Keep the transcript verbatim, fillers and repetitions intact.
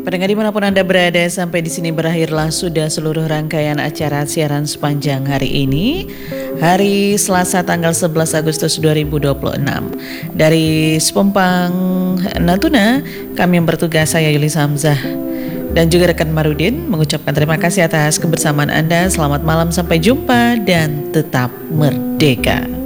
Pendengar dimanapun Anda berada, sampai di sini berakhirlah sudah seluruh rangkaian acara siaran sepanjang hari ini, hari Selasa tanggal sebelas Agustus dua ribu dua puluh enam. Dari Sepompang Natuna, kami yang bertugas, saya Yuli Hamzah dan juga rekan Marudin, mengucapkan terima kasih atas kebersamaan Anda. Selamat malam, sampai jumpa dan tetap merdeka.